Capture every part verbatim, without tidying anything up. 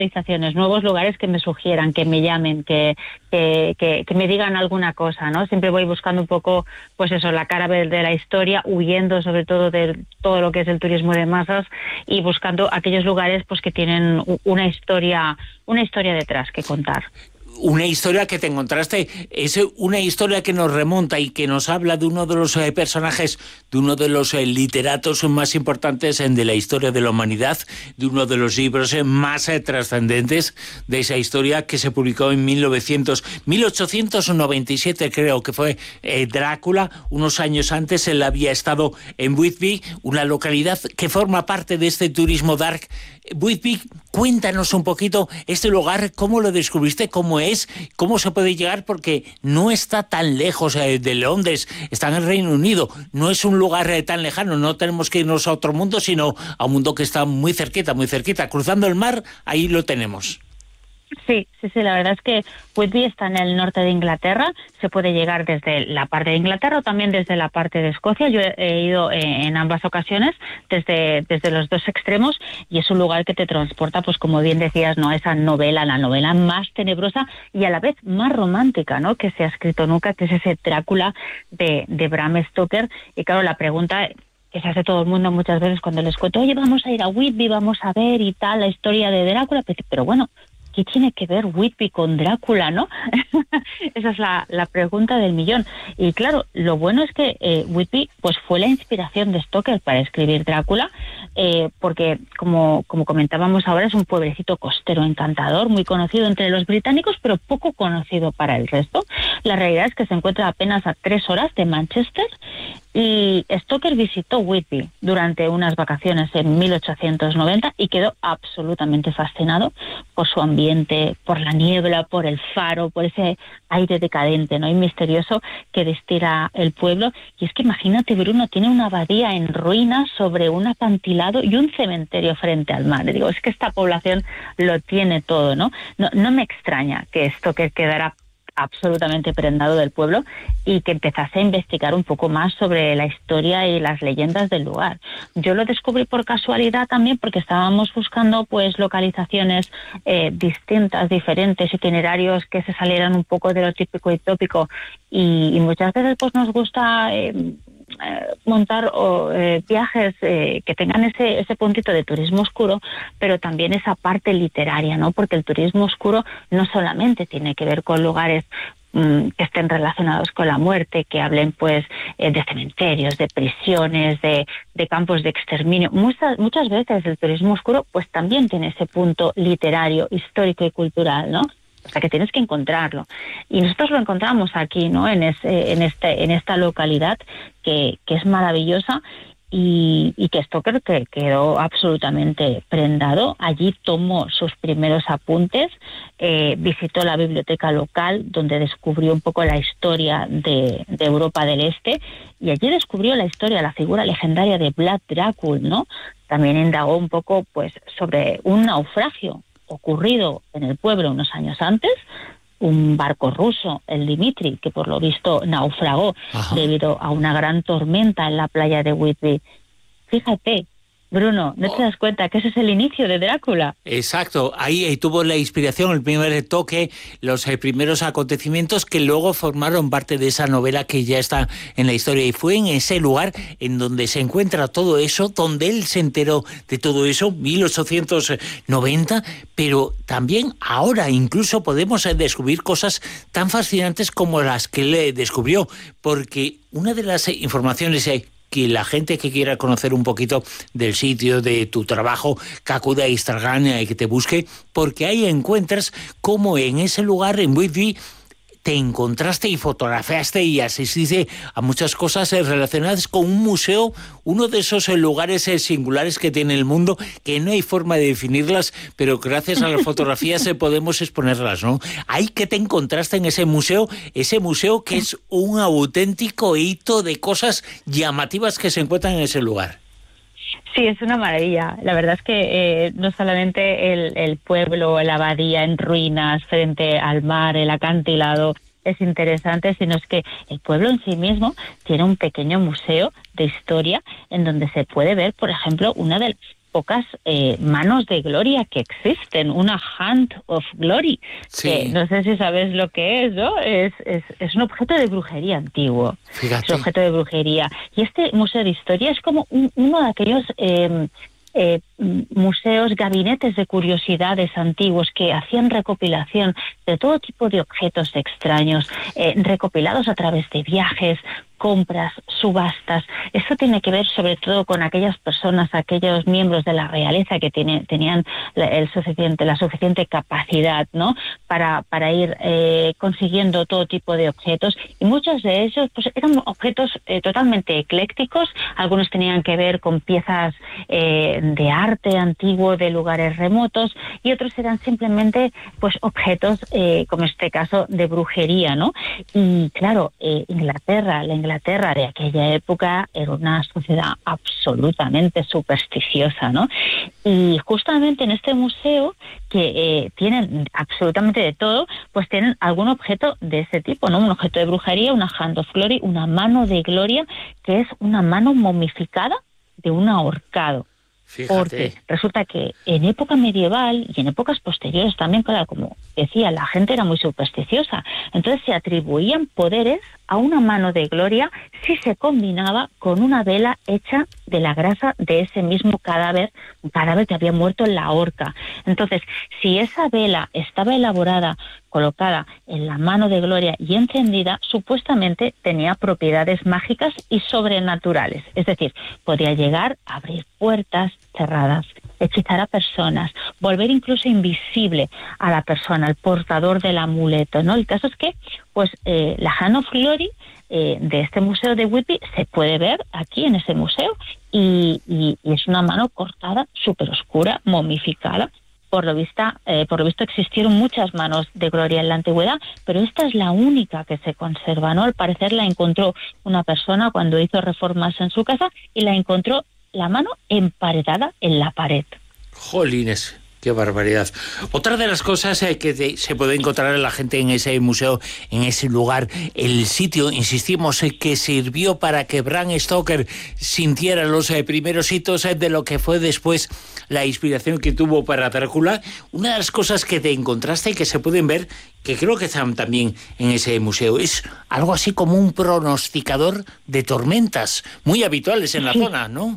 localizaciones, nuevos lugares que me sugieran, que me llamen, que, que, que, que me digan alguna cosa, ¿no? Siempre voy buscando un poco, pues eso, la cara de la historia, huyendo sobre todo de todo lo que es el turismo de masas y buscando aquellos lugares pues que tienen una historia, una historia detrás que contar. Una historia que te encontraste, es una historia que nos remonta y que nos habla de uno de los eh, personajes, de uno de los eh, literatos más importantes eh, de la historia de la humanidad, de uno de los libros eh, más eh, trascendentes de esa historia, que se publicó en mil ochocientos noventa y siete, creo que fue eh, Drácula. Unos años antes él había estado en Whitby, una localidad que forma parte de este turismo dark. Whitby, cuéntanos un poquito este lugar, cómo lo descubriste, cómo es, cómo se puede llegar, porque no está tan lejos eh, de Londres, está en el Reino Unido, no es un lugar eh, tan lejano, no tenemos que irnos a otro mundo, sino a un mundo que está muy cerquita, muy cerquita, cruzando el mar, ahí lo tenemos. Sí, sí, sí, la verdad es que Whitby está en el norte de Inglaterra, se puede llegar desde la parte de Inglaterra o también desde la parte de Escocia. Yo he, he ido eh, en ambas ocasiones, desde, desde los dos extremos, y es un lugar que te transporta, pues como bien decías, ¿no?, a esa novela, la novela más tenebrosa y a la vez más romántica, ¿no?, que se ha escrito nunca, que es ese Drácula de, de Bram Stoker. Y claro, la pregunta que se hace todo el mundo muchas veces cuando les cuento, oye, vamos a ir a Whitby, vamos a ver y tal, la historia de Drácula, pero, pero bueno, ¿qué tiene que ver Whitby con Drácula, no? Esa es la, la pregunta del millón. Y claro, lo bueno es que eh, Whitby pues fue la inspiración de Stoker para escribir Drácula, eh, porque como, como comentábamos ahora, es un pueblecito costero encantador, muy conocido entre los británicos, pero poco conocido para el resto. La realidad es que se encuentra apenas a tres horas de Manchester, y Stoker visitó Whitby durante unas vacaciones en mil ochocientos noventa y quedó absolutamente fascinado por su ambiente, por la niebla, por el faro, por ese aire decadente, ¿no?, y misterioso que destila el pueblo. Y es que imagínate, Bruno, tiene una abadía en ruinas sobre un acantilado y un cementerio frente al mar. Digo, es que esta población lo tiene todo, ¿no? No, no me extraña que Stoker quedara absolutamente prendado del pueblo y que empezase a investigar un poco más sobre la historia y las leyendas del lugar. Yo lo descubrí por casualidad también, porque estábamos buscando pues localizaciones eh, distintas, diferentes, itinerarios que se salieran un poco de lo típico y tópico, y, y muchas veces pues nos gusta eh, eh, montar o, eh, viajes eh, que tengan ese, ese puntito de turismo oscuro, pero también esa parte literaria, ¿no? Porque el turismo oscuro no solamente tiene que ver con lugares mmm, que estén relacionados con la muerte, que hablen pues eh, de cementerios, de prisiones, de, de campos de exterminio. Muchas, muchas veces el turismo oscuro pues también tiene ese punto literario, histórico y cultural, ¿no? O sea, que tienes que encontrarlo. Y nosotros lo encontramos aquí, ¿no?, en, ese, en, este, en esta localidad que, que es maravillosa, y, y que Stoker que quedó absolutamente prendado. Allí tomó sus primeros apuntes, eh, visitó la biblioteca local, donde descubrió un poco la historia de, de Europa del Este, y allí descubrió la historia, la figura legendaria de Vlad Dracul, ¿no? También indagó un poco pues sobre un naufragio ocurrido en el pueblo unos años antes, un barco ruso, el Dimitri, que por lo visto naufragó Ajá. debido a una gran tormenta en la playa de Whitby. Fíjate, Bruno, ¿no te das cuenta que ese es el inicio de Drácula? Exacto, ahí, ahí tuvo la inspiración, el primer toque, los eh, primeros acontecimientos que luego formaron parte de esa novela que ya está en la historia. Y fue en ese lugar en donde se encuentra todo eso, donde él se enteró de todo eso, mil ochocientos noventa, pero también ahora incluso podemos eh, descubrir cosas tan fascinantes como las que él eh, descubrió, porque una de las eh, informaciones eh, que la gente que quiera conocer un poquito del sitio, de tu trabajo, que acude a Instagram y que te busque, porque ahí encuentras cómo en ese lugar, en Whitby, te encontraste y fotografiaste y asististe a muchas cosas relacionadas con un museo, uno de esos lugares singulares que tiene el mundo, que no hay forma de definirlas, pero gracias a las fotografías podemos exponerlas, ¿no? Ahí que te encontraste en ese museo, ese museo que es un auténtico hito de cosas llamativas que se encuentran en ese lugar. Sí, es una maravilla. La verdad es que eh, no solamente el, el pueblo, la abadía en ruinas frente al mar, el acantilado, es interesante, sino es que el pueblo en sí mismo tiene un pequeño museo de historia en donde se puede ver, por ejemplo, una de las pocas eh, manos de gloria que existen, una Hand of Glory, sí. que no sé si sabes lo que es, ¿no? Es, es, es un objeto de brujería antiguo. Fíjate. Es un objeto de brujería. Y este Museo de Historia es como un, uno de aquellos eh, eh, museos, gabinetes de curiosidades antiguos que hacían recopilación de todo tipo de objetos extraños, eh, recopilados a través de viajes, compras, subastas. Esto tiene que ver sobre todo con aquellas personas, aquellos miembros de la realeza que tiene, tenían la, el suficiente, la suficiente capacidad, ¿no? para, para ir eh, consiguiendo todo tipo de objetos, y muchos de ellos pues eran objetos eh, totalmente eclécticos. Algunos tenían que ver con piezas eh, de arte antiguo de lugares remotos, y otros eran simplemente pues objetos, eh, como este caso, de brujería, ¿no? Y claro, eh, Inglaterra, la Inglaterra Inglaterra de aquella época era una sociedad absolutamente supersticiosa, ¿no? Y justamente en este museo, que eh, tienen absolutamente de todo, pues tienen algún objeto de ese tipo, ¿no? Un objeto de brujería, una Hand of Glory, una mano de gloria, que es una mano momificada de un ahorcado. Fíjate. Porque resulta que en época medieval y en épocas posteriores también, claro, como decía, la gente era muy supersticiosa. Entonces se atribuían poderes a una mano de gloria si se combinaba con una vela hecha de la grasa de ese mismo cadáver, un cadáver que había muerto en la horca. Entonces, si esa vela estaba elaborada, colocada en la mano de gloria y encendida, supuestamente tenía propiedades mágicas y sobrenaturales. Es decir, podía llegar a abrir puertas cerradas, hechizar a personas, volver incluso invisible a la persona, al portador del amuleto, ¿no? El caso es que, pues, eh, la Hand of Glory eh, de este museo de Whitby se puede ver aquí en ese museo, y, y, y es una mano cortada, súper oscura, momificada. Por lo, vista, eh, por lo visto existieron muchas manos de gloria en la antigüedad, pero esta es la única que se conserva, ¿no? Al parecer la encontró una persona cuando hizo reformas en su casa, y la encontró la mano emparedada en la pared. Jolines, qué barbaridad. Otra de las cosas eh, que de, se puede encontrar en la gente en ese museo, en ese lugar, el sitio, insistimos, eh, que sirvió para que Bram Stoker sintiera los eh, primeros hitos eh, de lo que fue después la inspiración que tuvo para Drácula. Una de las cosas que te encontraste y que se pueden ver, que creo que están también en ese museo, es algo así como un pronosticador de tormentas, muy habituales en la sí. zona, ¿no?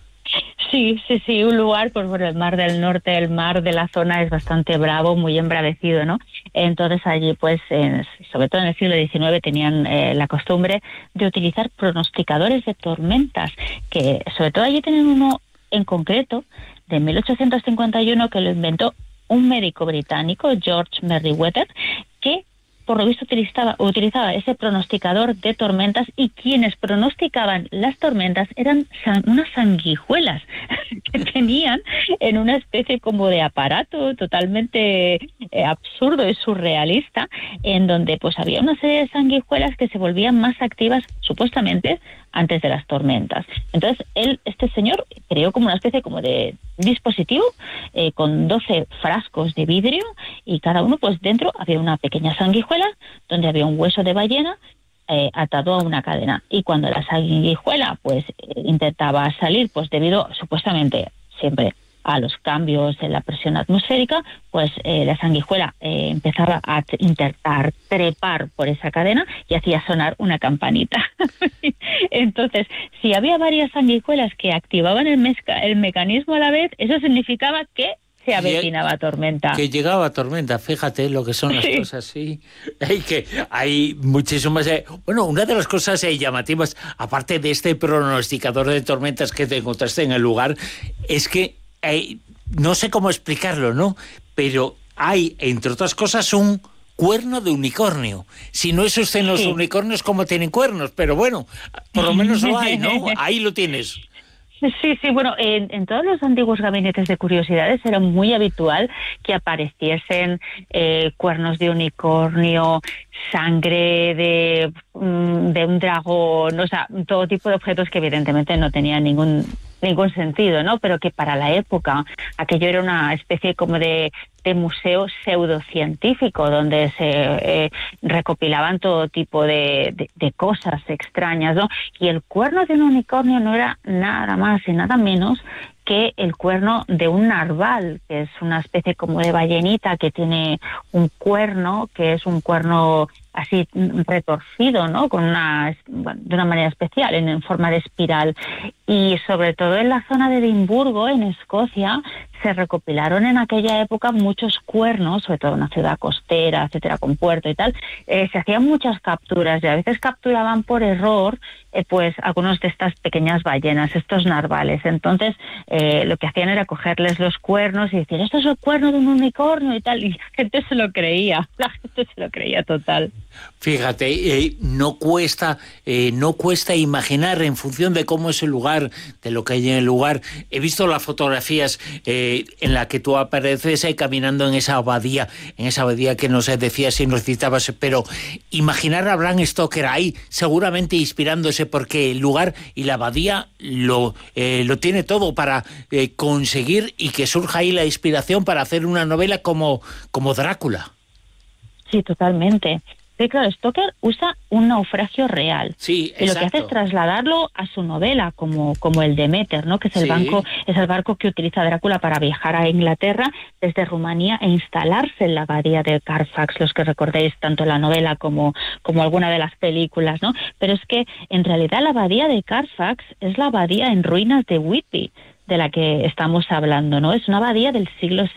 Sí, sí, sí, un lugar, pues bueno, el Mar del Norte, el mar de la zona es bastante bravo, muy embravecido, ¿no? Entonces allí, pues, eh, sobre todo en el siglo diecinueve, tenían eh, la costumbre de utilizar pronosticadores de tormentas, que sobre todo allí tienen uno en concreto, de mil ochocientos cincuenta y uno, que lo inventó un médico británico, George Merriweather, que por lo visto utilizaba, utilizaba ese pronosticador de tormentas, y quienes pronosticaban las tormentas eran san, unas sanguijuelas que tenían en una especie como de aparato totalmente eh, absurdo y surrealista, en donde pues había una serie de sanguijuelas que se volvían más activas supuestamente antes de las tormentas. Entonces él, este señor, creó como una especie como de dispositivo eh, con doce frascos de vidrio, y cada uno pues dentro había una pequeña sanguijuela donde había un hueso de ballena eh, atado a una cadena, y cuando la sanguijuela pues eh, intentaba salir, pues debido supuestamente siempre a los cambios en la presión atmosférica, pues eh, la sanguijuela eh, empezaba a t- intentar trepar por esa cadena y hacía sonar una campanita. Entonces, si había varias sanguijuelas que activaban el, mezca- el mecanismo a la vez, eso significaba que se avecinaba tormenta. Que llegaba tormenta, fíjate lo que son las sí. cosas, sí. Hay que hay muchísimas... Eh, bueno, una de las cosas eh, llamativas, aparte de este pronosticador de tormentas que te encontraste en el lugar, es que eh, no sé cómo explicarlo, ¿no? Pero hay, entre otras cosas, un cuerno de unicornio. Si no es usted en los sí. unicornios, ¿cómo tienen cuernos? Pero bueno, por lo menos lo hay, ¿no? Ahí lo tienes. Sí, sí, bueno, en, en todos los antiguos gabinetes de curiosidades era muy habitual que apareciesen eh, cuernos de unicornio, sangre de, de un dragón, o sea, todo tipo de objetos que evidentemente no tenían ningún ningún sentido, ¿no? Pero que para la época aquello era una especie como de de museo pseudocientífico, donde se eh, recopilaban todo tipo de, de, de cosas extrañas, ¿no? Y el cuerno de un unicornio no era nada más y nada menos que el cuerno de un narval, que es una especie como de ballenita que tiene un cuerno, que es un cuerno así retorcido, ¿no? Con una, de una manera especial, en, en forma de espiral. Y sobre todo en la zona de Edimburgo, en Escocia, se recopilaron en aquella época muchos cuernos, sobre todo en una ciudad costera, etcétera, con puerto y tal. Eh, se hacían muchas capturas y a veces capturaban por error eh, pues algunos de estas pequeñas ballenas, estos narvales. Entonces eh, lo que hacían era cogerles los cuernos y decir, esto es el cuerno de un unicornio y tal, y la gente se lo creía, la gente se lo creía total. Fíjate, eh, no cuesta eh, no cuesta imaginar en función de cómo es el lugar, de lo que hay en el lugar. He visto las fotografías eh, en las que tú apareces eh, caminando en esa abadía, en esa abadía que nos decías y nos citabas, pero imaginar a Bram Stoker ahí, seguramente inspirándose, porque el lugar y la abadía lo, eh, lo tiene todo para eh, conseguir y que surja ahí la inspiración para hacer una novela como, como Drácula. Sí, totalmente. Sí, claro, Stoker usa un naufragio real. Sí, y lo que hace es trasladarlo a su novela, como, como el Demeter, ¿no? Que es el, sí. banco, es el barco que utiliza Drácula para viajar a Inglaterra desde Rumanía e instalarse en la abadía de Carfax, los que recordéis tanto la novela como, como alguna de las películas, ¿no? Pero es que en realidad la abadía de Carfax es la abadía en ruinas de Whitby, de la que estamos hablando, ¿no? Es una abadía del siglo